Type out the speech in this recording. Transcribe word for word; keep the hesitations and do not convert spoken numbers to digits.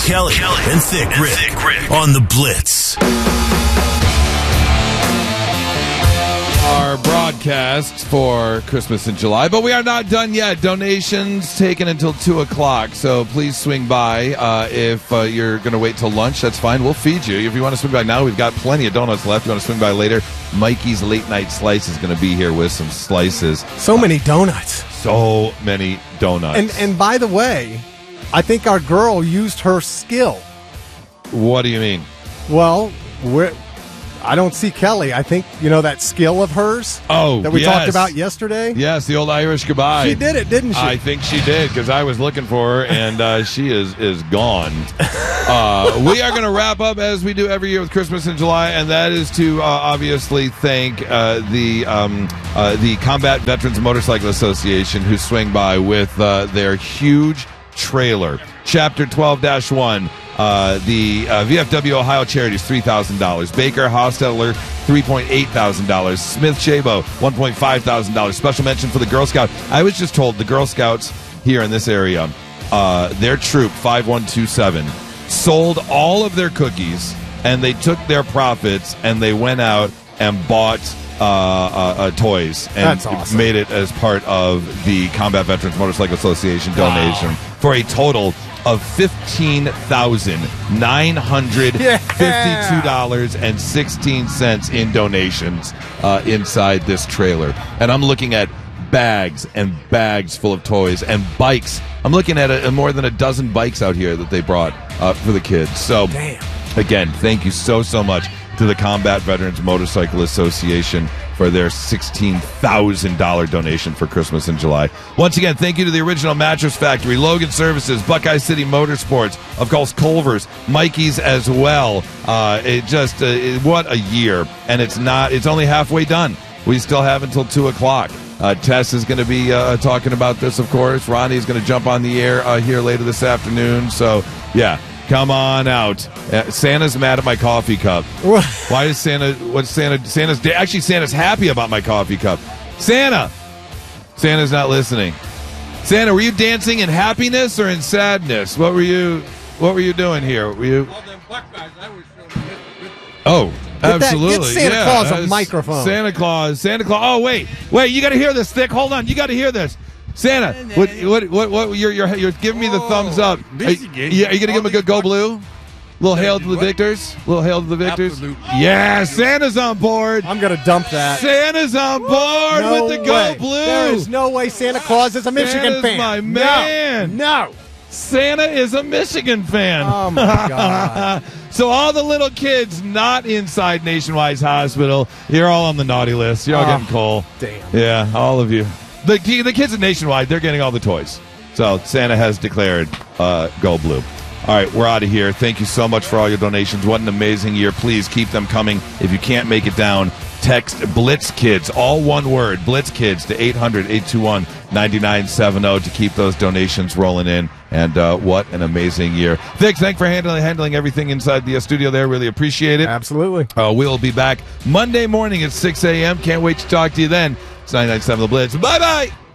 Kelly, Kelly and Thick and Rick, Thick Rick on the Blitz. Our broadcasts for Christmas in July, but we are not done yet. Donations taken until two o'clock, so please swing by. Uh, if uh, you're going to wait till lunch, that's fine. We'll feed you. If you want to swing by now, we've got plenty of donuts left. If you want to swing by later, Mikey's Late Night Slice is going to be here with some slices. So many donuts. So many donuts. And and by the way, I think our girl used her skill. What do you mean? Well, we're... I don't see Kelly. I think, you know, that skill of hers oh, that we yes. talked about yesterday. Yes, the old Irish goodbye. She did it, didn't she? I think she did, because I was looking for her, and uh, she is, is gone. Uh, we are going to wrap up, as we do every year with Christmas in July, and that is to uh, obviously thank uh, the um, uh, the Combat Veterans Motorcycle Association, who swing by with uh, their huge trailer. Chapter twelve dash one. Uh, the uh, V F W Ohio Charities, three thousand dollars. Baker Hostetler, three point eight thousand dollars. Smith Chabo, one point five thousand dollars. Special mention for the Girl Scout. I was just told the Girl Scouts here in this area, uh, their troop, five one two seven, sold all of their cookies, and they took their profits, and they went out and bought uh, uh, uh, toys and That's awesome. made it as part of the Combat Veterans Motorcycle Association donation Wow. for a total of fifteen thousand nine hundred fifty-two dollars and sixteen cents in donations uh, inside this trailer. And I'm looking at bags and bags full of toys and bikes. I'm looking at a, a more than a dozen bikes out here that they brought uh, for the kids. So, Damn. Again, thank you so, so much to the Combat Veterans Motorcycle Association for their sixteen thousand dollars donation for Christmas in July. Once again, thank you to the Original Mattress Factory, Logan Services, Buckeye City Motorsports, of course, Culver's, Mikey's as well. Uh, it just, uh, it, what a year. And it's not, it's only halfway done. We still have until two o'clock. Uh, Tess is going to be uh, talking about this, of course. Ronnie is going to jump on the air uh, here later this afternoon. So, yeah. Come on out. Uh, Santa's mad at my coffee cup. Why is Santa, what's Santa, Santa's, actually Santa's happy about my coffee cup. Santa! Santa's not listening. Santa, were you dancing in happiness or in sadness? What were you, what were you doing here? Were you? Oh, Get that- absolutely. get Santa yeah. Claus a Uh, microphone. Santa Claus, Santa Claus. Oh, wait, wait, you got to hear this, Thick. Hold on, you got to hear this. Santa, what, what, what, what, you're, you're, you're giving me the thumbs up. Are, you- yeah, are you going to give him a good go blue? Little hail to the victors? Little hail to the victors? Absolutely. Yeah, Santa's on board. I'm going to dump that. Santa's on board No with the go way. blue. There is no way Santa Claus is a Michigan Santa's fan. my No. man. No. Santa is a Michigan fan. Oh, my God. So all the little kids not inside Nationwide's hospital, you're all on the naughty list. You're all Oh, getting coal. damn. Yeah, all of you. The, the kids at Nationwide, they're getting all the toys. So Santa has declared uh, go blue. All right, we're out of here. Thank you so much for all your donations. What an amazing year. Please keep them coming. If you can't make it down, text Blitz Kids, all one word, Blitz Kids, to eight hundred, eight two one, nine nine seven zero to keep those donations rolling in. And uh, what an amazing year. Vic, thanks for handling, handling everything inside the uh, studio there. Really appreciate it. Absolutely. Uh, we'll be back Monday morning at six a.m. Can't wait to talk to you then. It's nine nine seven The Blitz. Bye-bye.